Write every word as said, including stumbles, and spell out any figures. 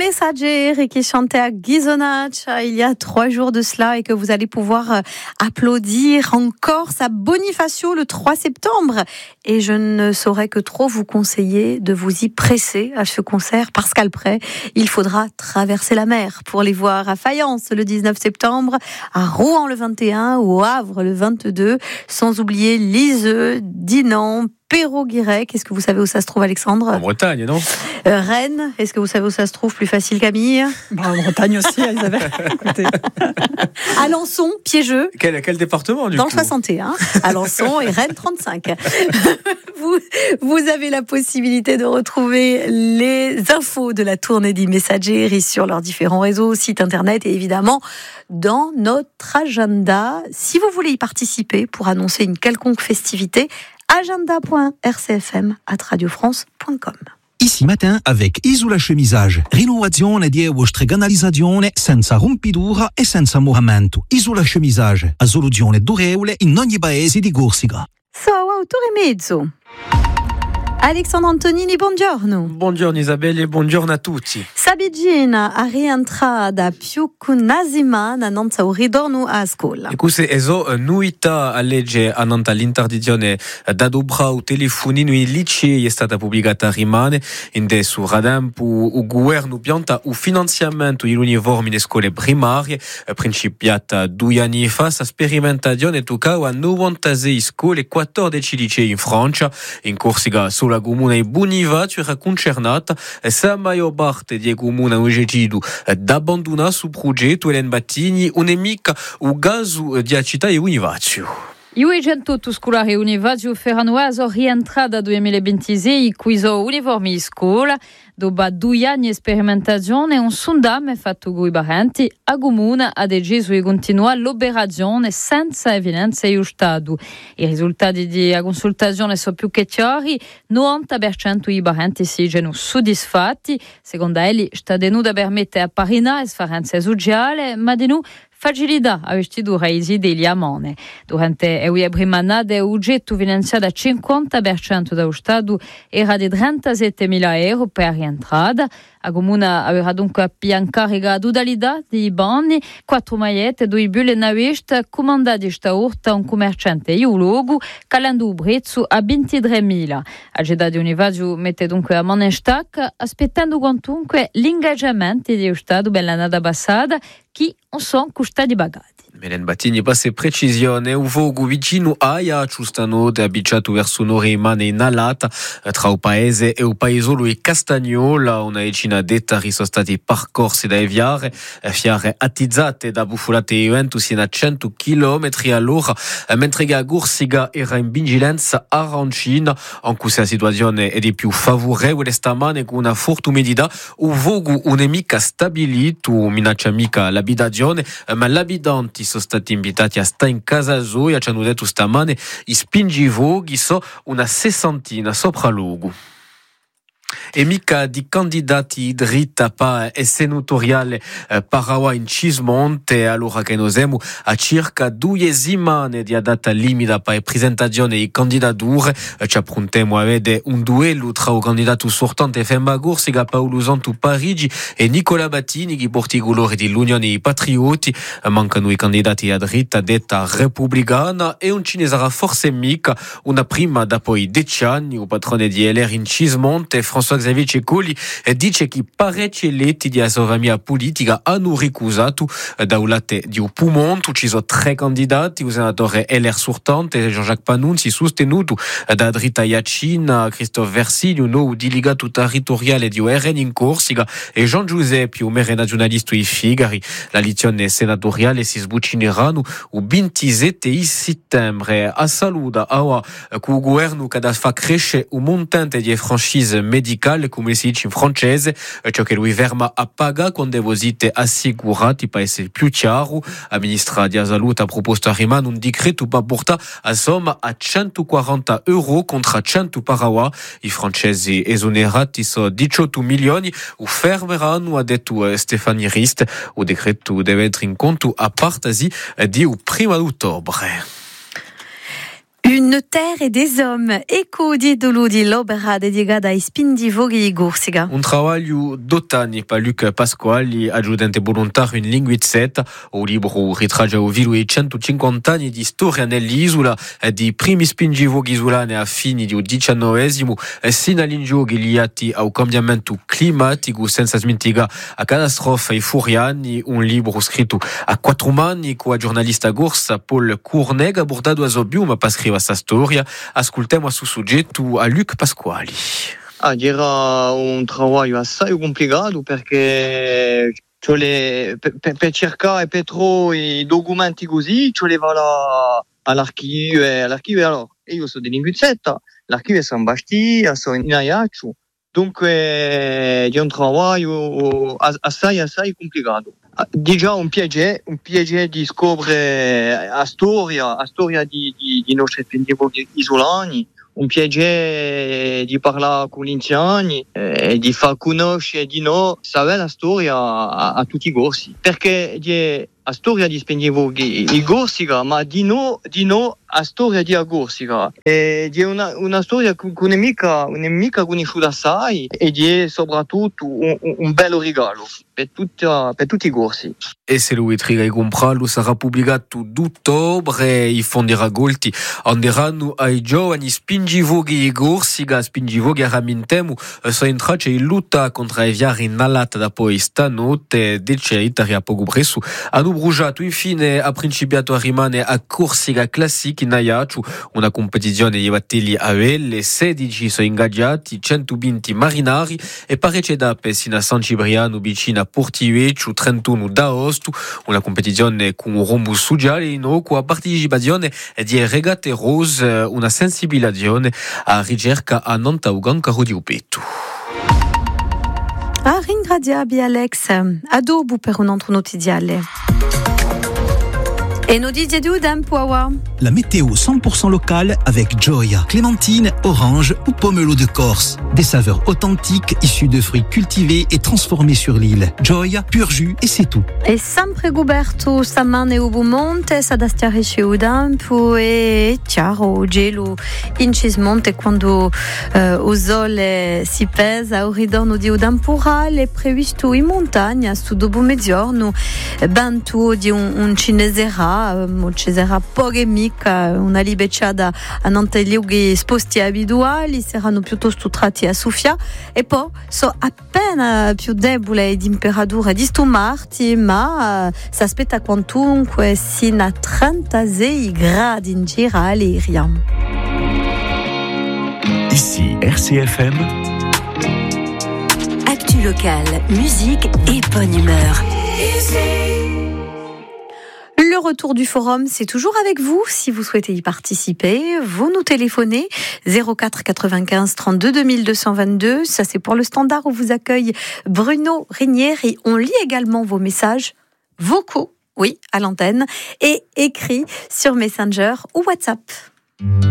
Messaggeri qui chantait à Ghisonaccia il y a trois jours de cela et que vous allez pouvoir applaudir en Corse à Bonifacio le trois septembre. Et je ne saurais que trop vous conseiller de vous y presser à ce concert parce qu'après, il faudra traverser la mer pour les voir à Fayence le dix-neuf septembre, à Rouen le vingt et un ou au Havre le vingt-deux, sans oublier Liseux, Dinan, Perros-Guirec. Est-ce que vous savez où ça se trouve, Alexandre ? En Bretagne, non ? euh, Rennes. Est-ce que vous savez où ça se trouve ? Plus facile, Camille ? Bah, en Bretagne aussi, Isabelle. Écoutez. Alençon, Piégeux. Quel, quel département, du Dans coup ? le soixante et un. Alençon et Rennes trente-cinq. vous, vous avez la possibilité de retrouver les infos de la tournée des Messaggeri sur leurs différents réseaux, sites internet et évidemment dans notre agenda. Si vous voulez y participer pour annoncer une quelconque festivité, agenda point r c f m arobase radio france point com. Ici matin avec Isola Chemisage. Rinnovazione di vostre canalizzazione senza rompidura e senza moramento. Isola Chemisage, a soluzione durevole in ogni paese di Corsica. So, wow, torre e mezzo. Alexandre Antonini, buongiorno. Buongiorno Isabelle e buongiorno a tutti. Sabigina a rientrata più che una settimana non sa un ritorno a scuola. E questa è nuita a legge annanta l'interdizione d'adobra o telefonino in licei è stata pubblicata rimane in de su radampu o governo pianta o finanziamento di uniformi nelle scuole primarie principiata due anni fa sa sperimentazione toccava a novantasei scuole quattordici licei in Francia in Corsica sulla la comune di Bonifacio era concernata sa maggior parte di comune hanno deciso d'abbandonare su progetto Elen Battini un'emica o gaso di città di Bonifacio. I duecento scolari Bonifacio faranno la rientrata duemilaventisei con i uniformi di scuola. Dopo due anni di sperimentazione, un sondaggio fatto con i parenti, a comune ha deciso di continuare l'operazione senza evidenza di Stato. I risultati della consultazione sono più che chiari, novanta per cento dei parenti siano soddisfatti. Secondo elli, sta tenuta permette a parinare le differenze sociali, ma di noi facilità a vestidura e degli amone. Durante la prima annata, l'oggetto finanziato al cinquanta per cento dallo Stato era di trentasettemila euro per rientrata. La comune aveva dunque piancarica totalità di boni, quattro magliette, due bulle naviste, comandati stavolta a un commerciante iologo, calando il prezzo a ventitremila. La città di Bonifacio mette dunque la mano in stacca, aspettando quantunque l'ingaggiamento dello Stato per l'annata passata, che non sono costati bagati. Elen Battini passe precisione un vogo vicino aia giustano abituato verso nord rimane inalata tra il paese e il paesolo di Castagnola una decina d'ettari sono stati percorsi da evitare fiare attizzate da buffolate di vento sino a cento chilometri all'ora mentre che a Corsica era in vigilanza arancina in questa situazione è di più favorevole stamane con una forte umidità un vogo un'emica stabilito minaccia mica l'abitazione ma l'abitanti sono stati invitati a stare in casa sua, ci hanno detto stamane i spingivoghi sono una sessantina sopra luogo. E mica di candidati dritta pa e senatoriale eh, Parawa in Cismonte allora che noi siamo a circa due settimane di data limite per la presentazione di candidature eh, ci approntiamo a vedere un duello tra il candidato sortante Femba Corsica Paolo Santu Parigi e Nicola Battini che porta i colori dell'Unione Patrioti eh, mancano i candidati a dritta detta repubblicana e un ci sarà forse mica una prima da poi dieci anni il patrone di L R in Cismonte François Xavier Cecoli dice che parecchi eletti di sovranità politica hanno ricusato da un lato di un Pumonto ci sono tre candidati il senatore L R sortante Jean-Jacques Panunzi sostenuto da Dritta Iacina Christophe Versiglio no delegato territoriale di U R N in Corsica e Jean Giuseppe maire nazionalista di Figari la lezione senatoriale si sbucineranno il ventisette di settembre a saluda ora con il governo che fa crescere un montante di franchise medicale come si dice in francese ciò che lui ferma a paga con depositi assicurati per essere più chiaro la ministra di Salute ha proposto a rimane un decreto per portare a somma a centoquaranta euro contro cento parawa i francesi esonerati sono diciotto milioni o fermeranno ha detto Stéphanie Rist il decreto deve essere in conto a partasi di prima d'ottobre. Une terre et des hommes. Ecco di dolo di l'opera dedicata ai spindivoghi di Corsica. Un trabalho d'Otani per Luc Pasquali, aggiudante volontario in linguizzetta, o libro ritragia o vilu e centocinquanta anni di storia nell'isola, di primi spingivoghi isolani a fini del diciannovesimo, sino agli giochi liati al cambiamento climatico, senza smentigare a catastrofe e furiani, un libro scritto a quattro mani con la giornalista gorsa Paul Courneg, abordato a Zobium per scrivere questa storia. Ascoltiamo su soggetto a Luc Pasquali. Ah, era un lavoro assai complicato perché cioè le, per, per cercare per trovare i documenti così ci voleva la, all'archivio e all'archivio allora io sono di linguizzetta, l'archivio è San Bastia, sono in Ajaccio, dunque è un lavoro assai assai complicato. Già un piacere, un piacere di scoprire la storia, la storia di, di, di nostri spendivoghi isolani, un piacere di parlare con gli anziani e di far conoscere di noi, sapere la storia a, a tutti i corsi. Perché è la storia di spendivoghi in Corsica, ma di noi, di noi la storia di Corsica. È una, una storia che non è mica, non è mica conosciuta assai ed è soprattutto un, un bello regalo per, tutta, per tutti i corsi. E se lui triga e comprarlo sarà pubblicato d'ottobre, i fondi raccolti andranno ai giovani spingivoghi di Corsica, spingivoghi a Ramintemu, sono in traccia in lotta contro i viari inalata da poi stanotte, decerita a poco presso, hanno bruciato infine ha principiato a rimane a Corsica Classic in Ajaccio, una competizione di battelli a velle, sedici sono ingaggiati, centoventi marinari e parecchie tappe sino a San Cipriano vicino a Portivecchio, trentuno da Ostu, una competizione con un rombo sociale in oco a partecipazione di regate rose, una sensibilizzazione a ricerca a Nantaugan Caro di Upetto. A ringraziabi Alex, adobo per un altro notiziale. Et nos D J du Dampoawa. La météo cent pour cent locale avec Gioia, clémentine, orange ou pomelo de Corse. Des saveurs authentiques issues de fruits cultivés et transformés sur l'île. Gioia, pur jus et c'est tout. E sempre Guberto stamane ubu monte sa da stiare chez Udampo e chiaro gelo in Cismonte quando eh, o sole si pesa o ritorno di Udampurale è previsto in montagna su dopo mezzogiorno bantu di un, un cinesera ci sarà poche mica una libecciata a Nantelliughi sposti abituali saranno piuttosto tratti a Sofia e poi sono appena più debole di temperatura di sto marti ma uh, si aspetta quantunque sino a trentasei gradi in giro all'aria. Ici R C F M. Actu locale, musique et bonne humeur. Le retour du forum, c'est toujours avec vous. Si vous souhaitez y participer, vous nous téléphonez zéro quatre quatre-vingt-quinze trente-deux deux mille deux cent vingt-deux. Ça, c'est pour le standard où vous accueille Bruno Rinieri. On lit également vos messages vocaux, oui, à l'antenne, et écrits sur Messenger ou WhatsApp.